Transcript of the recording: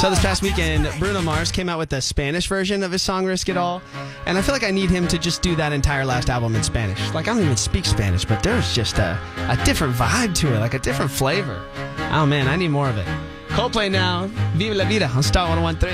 So this past weekend, Bruno Mars came out with a Spanish version of his song Risk It All. And I feel like I need him to just do that entire last album in Spanish. Like, I don't even speak Spanish, but there's just a different vibe to it, like a different flavor. Oh man, I need more of it. Coldplay now. Viva la vida on Star 101.3.